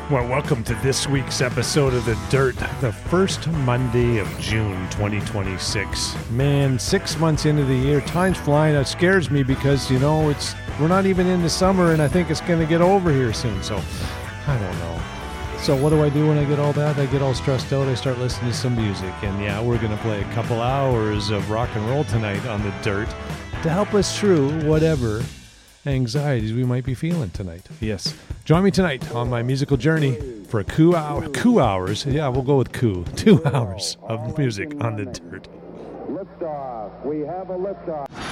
Well, welcome to this week's episode of The Dirt, the first Monday of June 2026. Man, 6 months into the year, time's flying. It scares me because, we're not even in the summer, and I think it's going to get over here soon, so I don't know. So what do I do when I get all that? I get all stressed out, I start listening to some music, and yeah, we're going to play a couple hours of rock and roll tonight on The Dirt to help us through whatever anxieties we might be feeling tonight. Yes. Join me tonight on my musical journey for coup hours. Yeah, we'll go with coup. 2 hours of music on The Dirt. Liftoff. We have a liftoff.